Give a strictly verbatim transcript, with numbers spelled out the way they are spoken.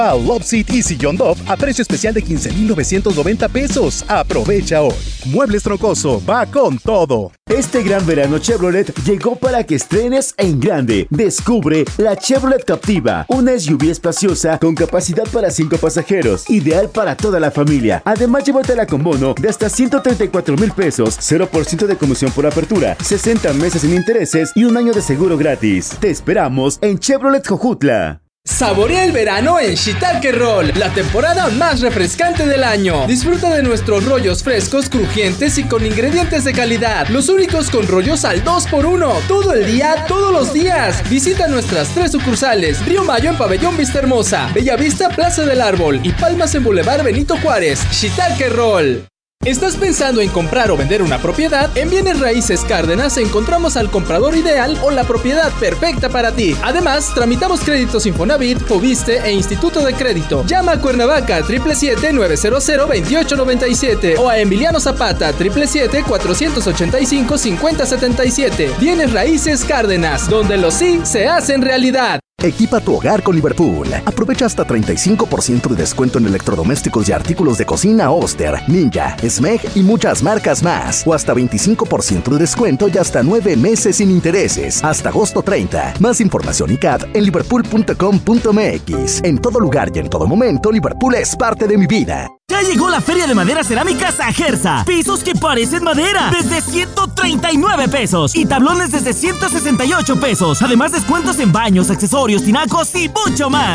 A Love Seat y Sillón Dove a precio especial de quince mil novecientos noventa pesos. Aprovecha hoy. Muebles Troncoso va con todo. Este gran verano Chevrolet llegó para que estrenes en grande. Descubre la Chevrolet Captiva, una S U V espaciosa con capacidad para cinco pasajeros, ideal para toda la familia. Además, llévatela con bono de hasta ciento treinta y cuatro mil pesos, cero por ciento de comisión por apertura, sesenta meses sin intereses y un año de seguro gratis. Te esperamos en Chevrolet Jojutla. Saborea el verano en Shiitake Roll, la temporada más refrescante del año. Disfruta de nuestros rollos frescos, crujientes y con ingredientes de calidad. Los únicos con rollos al dos por uno. Todo el día, todos los días. Visita nuestras tres sucursales: Río Mayo en Pabellón Vista Hermosa, Bellavista Plaza del Árbol y Palmas en Boulevard Benito Juárez. Shiitake Roll. ¿Estás pensando en comprar o vender una propiedad? En Bienes Raíces Cárdenas encontramos al comprador ideal o la propiedad perfecta para ti. Además, tramitamos créditos Infonavit, Fobiste e Instituto de Crédito. Llama a Cuernavaca siete siete siete, nueve cero cero, dos ocho nueve siete o a Emiliano Zapata siete siete siete, cuatro ocho cinco, cinco cero siete siete. Bienes Raíces Cárdenas, donde los sí se hacen realidad. Equipa tu hogar con Liverpool. Aprovecha hasta treinta y cinco por ciento de descuento en electrodomésticos y artículos de cocina Oster, Ninja, Smeg y muchas marcas más. O hasta veinticinco por ciento de descuento y hasta nueve meses sin intereses. Hasta agosto treinta. Más información y C A D en liverpool punto com punto m x. En todo lugar y en todo momento, Liverpool es parte de mi vida. Ya llegó la Feria de Madera Cerámica Sajerza. Pisos que parecen madera desde ciento treinta y nueve pesos. Y tablones desde ciento sesenta y ocho pesos. Además, descuentos en baños, accesorios, tinacos y mucho más.